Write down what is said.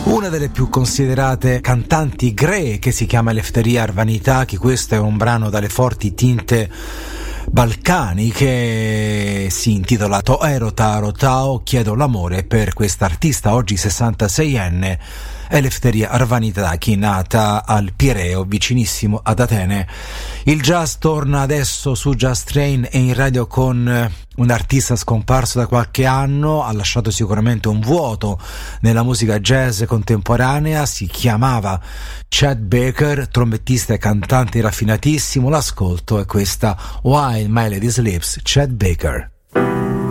Una delle più considerate cantanti greche si chiama Eleftheria Arvanitaki. Questo è un brano dalle forti tinte balcaniche, si intitola To Erota Rotao, chiedo l'amore per questa artista oggi 66enne, Eleftheria Arvanitaki, nata al Pireo, vicinissimo ad Atene. Il jazz torna adesso su Jazz Train e in radio con un artista scomparso da qualche anno, ha lasciato sicuramente un vuoto nella musica jazz contemporanea, si chiamava Chet Baker, trombettista e cantante raffinatissimo. L'ascolto è questa While My Lady Sleeps, Chet Baker.